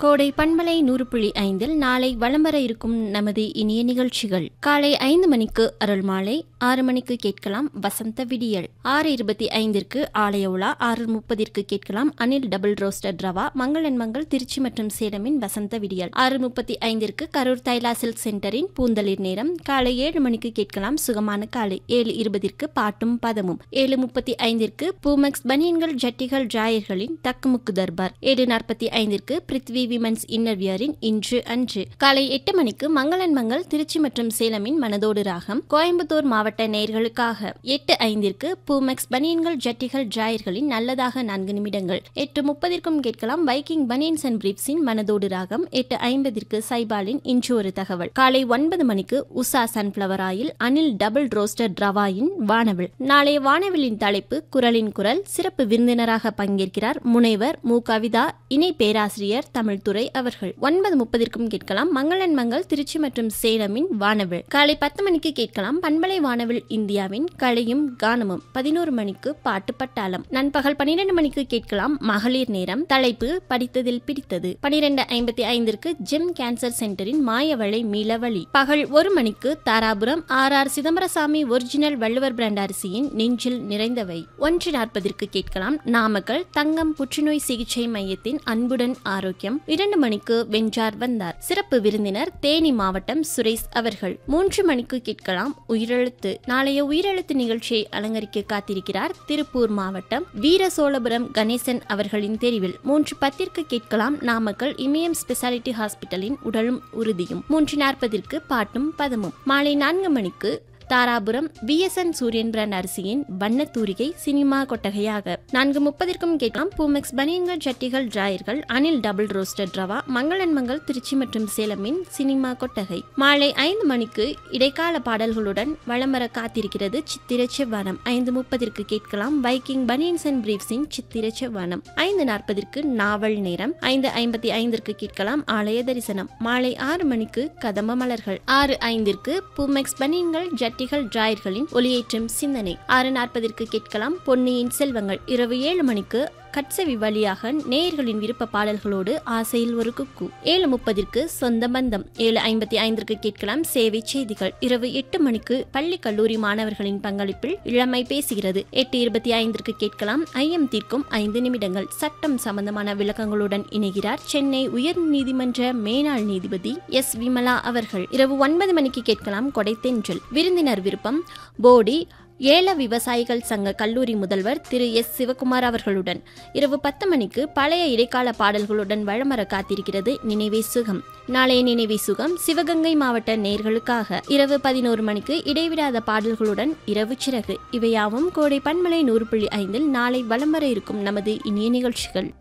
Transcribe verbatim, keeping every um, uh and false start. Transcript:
கோடை பண்பலை நூறு புள்ளி ஐந்தில் நாளை வலம் வர இருக்கும் நமது இனிய நிகழ்ச்சிகள். காலை ஐந்து மணிக்கு அருள் மாலை, ஆறு மணிக்கு கேட்கலாம் வசந்த விடியல், ஆறு இருபத்தி ஐந்திற்கு ஆலய உலா, ஆறு முப்பதிற்கு கேட்கலாம் அனில் டபுள் ரோஸ்டட் ரவா, மங்களன் மங்கள் திருச்சி மற்றும் சேலமின் வசந்த விடியல், ஆறு முப்பத்தி ஐந்திற்கு கரூர் தைலா சில்க் சென்டரின் பூந்தளிர் நேரம், காலை ஏழு மணிக்கு கேட்கலாம் சுகமான காலை, ஏழு இருபதிற்கு பாட்டும் பதமும், ஏழு முப்பத்தி ஐந்திற்கு பூமெக்ஸ் பனியன்கள் ஜட்டிகள் ஜாயர்களின் தக்குமுக்கு தர்பார், ஏழு நாற்பத்தி ஐந்திற்கு பிருத்வி விமன்ஸ் இன்னர்வியரின் இன்று அன்று, காலை எட்டு மணிக்கு மங்களன் மங்கள் திருச்சி மற்றும் சேலமின் மனதோடு ராகம், கோயம்புத்தூர் மாவட்ட நேயர்களுக்காக, எட்டு ஐந்திற்கு பூமெக்ஸ் பனியன்கள் ஜட்டிகள் ஜாயர்களின் நல்லதாக நான்கு நிமிடங்கள், எட்டு முப்பதிற்கும் கேட்கலாம் வைக்கிங் பனியன்ஸ் அண்ட் பிரீப்ஸின் மனதோடு ராகம், எட்டு ஐம்பதிற்கு சைபாலின் இன்று ஒரு தகவல், காலை ஒன்பது மணிக்கு Usha sunflower oil Anil double roasted ரவாயின் வானவில். நாளைய வானவிலின் தலைப்பு குரலின் குரல். சிறப்பு விருந்தினராக பங்கேற்கிறார் முனைவர் மு கவிதா, இணை பேராசிரியர் தமிழ்துறை அவர்கள். ஒன்பது முப்பதிற்கும் கேட்கலாம் மங்களன் மங்கள் திருச்சி மற்றும் சேலமின் வானவில். காலை பத்து மணிக்கு கேட்கலாம் பண்பலை வானவில் இந்தியாவின் கலையும் கானமும். பதினோரு மணிக்கு பாட்டு பட்டாளம். நண்பகல் பனிரெண்டு மணிக்கு கேட்கலாம் மகளிர் நேரம். தலைப்பு படித்ததில் பிடித்தது. பனிரெண்டு ஐம்பத்தி ஐந்திற்கு ஜெம் கேன்சர் சென்டரின் மாயவளை மீளவழி. பகல் ஒரு மணிக்கு Dharapuram R R Chidambarasamy original Valluvar brand அரிசியின் நெஞ்சில் நிறைந்தவை. ஒன்று நாற்பதிற்கு கேட்கலாம் நாமக்கல் தங்கம் புற்றுநோய் சிகிச்சை மையத்தின் அன்புடன் ஆரோக்கியம். இரண்டு மணிக்கு வென்றார் வந்தார். சிறப்பு விருந்தினர் தேனி மாவட்டம் சுரேஷ் அவர்கள். மூன்று மணிக்கு கேட்கலாம் உயிரெழுத்து. நாளைய உயிரெழுத்து நிகழ்ச்சியை அலங்கரிக்க காத்திருக்கிறார் திருப்பூர் மாவட்டம் வீர சோழபுரம் கணேசன் அவர்களின் தெரிவில். மூன்று பத்திற்கு கேட்கலாம் நாமக்கல் இமயம் ஸ்பெஷாலிட்டி ஹாஸ்பிட்டலின் உடலும் உறுதியும். மூன்று நாற்பதிற்கு பாட்டும் பதமும். மாலை நான்கு மணிக்கு தாராபுரம் வி எஸ் என் சூரியன் பிராண்ட் அரிசியின் வண்ணத்தூரிகை சினிமா கொட்டகையாக. நான்கு முப்பதிற்கும் கேட்கலாம் பூமெக்ஸ் பனியன்கள் ஜட்டிகள் டிராயர்கள் அனில் டபுள் ரோஸ்டட் ரவா, மங்களன் மங்கள் திருச்சி மற்றும் சேலமின் சினிமா கொட்டகை. மாலை ஐந்து மணிக்கு இடைக்கால பாடல்களுடன் வலம் வர காத்திருக்கிறது சித்திர செவ்வானம். ஐந்து முப்பதிற்கு கேட்கலாம் வைக்கிங் பனியன்ஸ் அண்ட் பிரீப்ஸின் சித்திர செவ்வானம். ஐந்து நாற்பதிற்கு நாவல் நேரம். ஐந்து ஐம்பத்தி ஐந்திற்கு கேட்கலாம் ஆலய தரிசனம். மாலை ஆறு மணிக்கு கதம்ப மலர்கள். ஆறு ஐந்திற்கு பூமெக்ஸ் பனியன்கள் ஜட்டி டிராயர்களின் ஒளியேற்றும் சிந்தனை. ஆறு நாற்பதிற்கு கேட்கலாம் பொன்னியின் செல்வங்கள். இரவு ஏழு மணிக்கு கட்சவி வழியாக நேயர்களின் விருப்ப பாடல்களோடு ஆசையில் ஒரு குக்கு. ஏழு முப்பதிற்கு சொந்த பந்தம். ஏழு ஐம்பத்தி ஐந்திற்கு கேட்கலாம் சேவை செய்திகள். இரவு எட்டு மணிக்கு பள்ளி கல்லூரி மாணவர்களின் பங்களிப்பில் இளமை பேசுகிறது. எட்டு இருபத்தி ஐந்திற்கு கேட்கலாம் ஐயம் தீர்க்கும் ஐந்து நிமிடங்கள். சட்டம் சம்பந்தமான விளக்கங்களுடன் இணைகிறார் சென்னை உயர் நீதிமன்ற மேனாள் நீதிபதி எஸ் விமலா அவர்கள். இரவு ஒன்பது மணிக்கு கேட்கலாம் கொடை தென்றல். விருந்தினர் விருப்பம் போடி ஏல விவசாயிகள் சங்க கல்லூரி முதல்வர் திரு எஸ் சிவகுமார் அவர்களுடன். இரவு பத்து மணிக்கு பழைய இடைக்கால பாடல்களுடன் வழமர காத்திருக்கிறது நினைவே சுகம். நாளைய நினைவே சுகம் சிவகங்கை மாவட்ட நேயர்களுக்காக. இரவு பதினோரு மணிக்கு இடைவிடாத பாடல்களுடன் இரவு சிறகு. இவையாவும் கோடை பண்பலை நூறு புள்ளி ஐந்தில் நாளை வலம் வர இருக்கும் நமது இனிய நிகழ்ச்சிகள்.